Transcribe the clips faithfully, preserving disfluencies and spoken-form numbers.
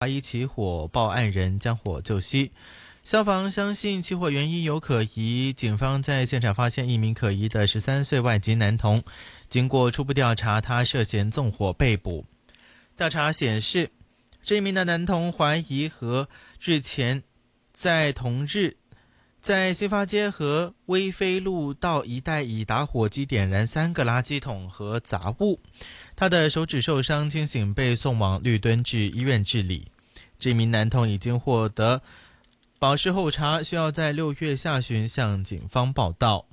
怀疑起火，报案人将火救熄。消防相信起火原因有可疑，警方在现场发现一名可疑的十三岁外籍男童，经过初步调查，他涉嫌纵火被捕。调查显示，这一名的男童怀疑和日前在同日在新发街和威飞路道一带以打火机点燃三个垃圾桶和杂物，他的手指受伤，清醒被送往绿墩治医院治理。这名男童已经获得保释候查，需要在六月下旬向警方报到。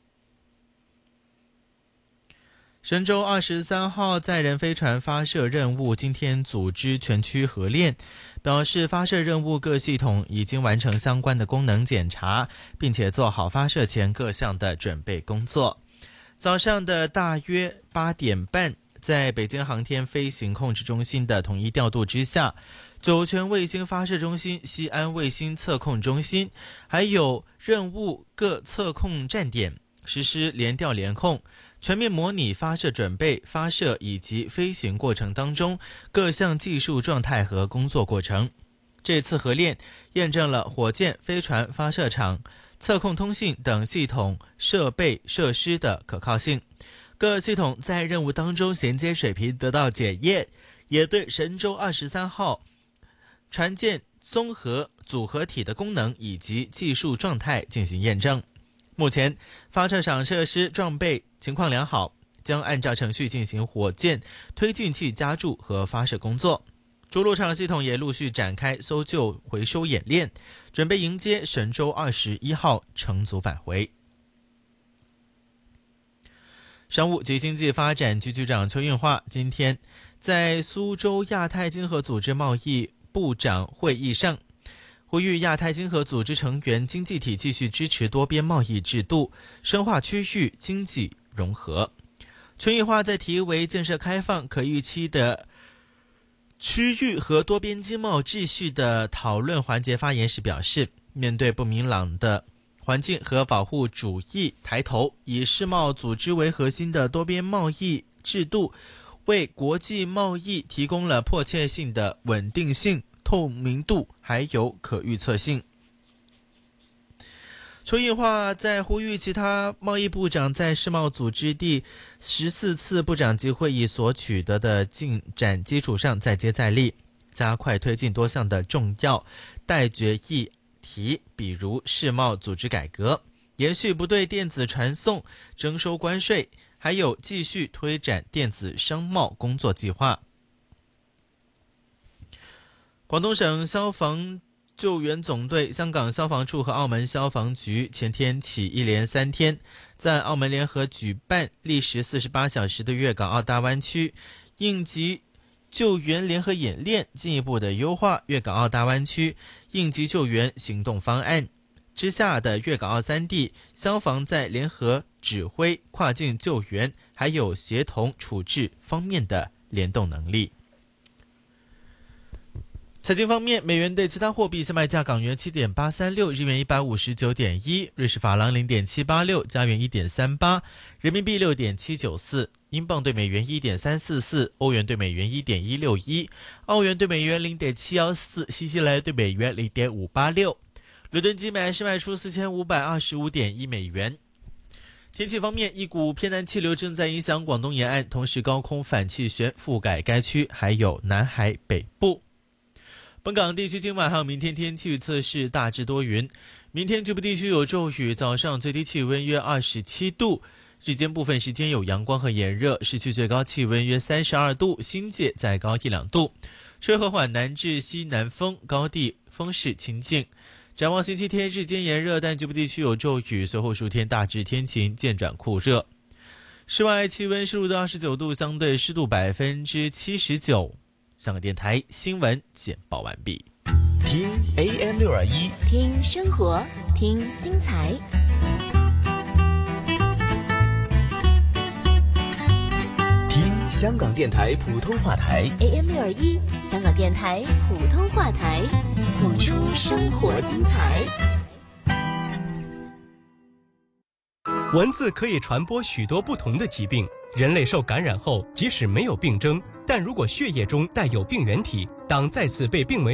神舟二十三号载人飞船发射任务今天组织全区合练，表示发射任务各系统已经完成相关的功能检查，并且做好发射前各项的准备工作。早上的大约八点半，在北京航天飞行控制中心的统一调度之下，酒泉卫星发射中心、西安卫星测控中心还有任务各测控站点实施联调联控，全面模拟发射准备、发射以及飞行过程当中各项技术状态和工作过程。这次合练验证了火箭、飞船、发射场、测控通信等系统设备设施的可靠性，各系统在任务当中衔接水平得到检验，也对神舟二十三号船舰综合组合体的功能以及技术状态进行验证。目前发射场设施装备情况良好，将按照程序进行火箭推进器加注和发射工作。着陆场系统也陆续展开搜救回收演练，准备迎接神舟二十一号乘组返回。商务及经济发展局局长邱运化今天在苏州亚太经合组织贸易部长会议上，呼吁亚太经合组织成员经济体继续支持多边贸易制度，深化区域经济融合。邱运化在题为建设开放可预期的区域和多边经贸秩序的讨论环节发言时表示，面对不明朗的环境和保护主义抬头，以世贸组织为核心的多边贸易制度为国际贸易提供了迫切性的稳定性、透明度还有可预测性。邱运化在呼吁其他贸易部长在世贸组织第十四次部长级会议所取得的进展基础上再接再厉，加快推进多项的重要待决议题，比如世贸组织改革，延续不对电子传送征收关税，还有继续推展电子商贸工作计划。广东省消防救援总队、香港消防处和澳门消防局前天起一连三天在澳门联合举办历时四十八小时的粤港澳大湾区应急救援联合演练，进一步的优化粤港澳大湾区应急救援行动方案之下的粤港澳三地消防在联合指挥、跨境救援还有协同处置方面的联动能力。财经方面，美元对其他货币现卖价：港元七点八三六，日元一百五十九点一，瑞士法郎零点七八六，加元一点三八，人民币六点七九四，英镑对美元一点三四四，欧元对美元一点一六一，澳元对美元零点七一四，新西兰对美元零点五八六。伦敦金买是卖出四千五百二十五点一美元。天气方面，一股偏南气流正在影响广东沿岸，同时高空反气旋覆盖该区，还有南海北部。本港地区今晚还有明天天气预测是大致多云，明天局部地区有骤雨，早上最低气温约二十七度，日间部分时间有阳光和炎热，市区最高气温约三十二度，新界再高一两度，吹和缓南至西南风，高地风势清劲。展望星期天日间炎热，但局部地区有骤雨，随后数天大致天晴，渐转酷热。室外气温摄入到二十九度，相对湿度百分之七十九。香港电台新闻简报完毕。 听 A M 六二一， 听生活，听精彩。 听香港电台普通话台 A M 六二一，香港电台普通话台，谱出生活精彩。 文字可以传播许多不同的疾病， 人类受感染后，即使没有病征，但如果血液中带有病原体，当再次被病媒